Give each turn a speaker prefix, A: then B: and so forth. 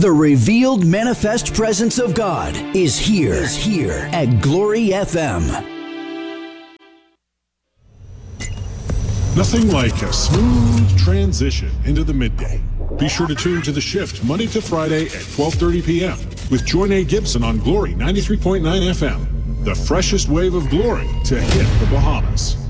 A: The revealed manifest presence of God is here at Glory FM.
B: Nothing like a smooth transition into the midday. Be sure to tune to The Shift Monday to Friday at 12:30 p.m. with Joy Nate Gibson on Glory 93.9 FM. The freshest wave of glory to hit the Bahamas.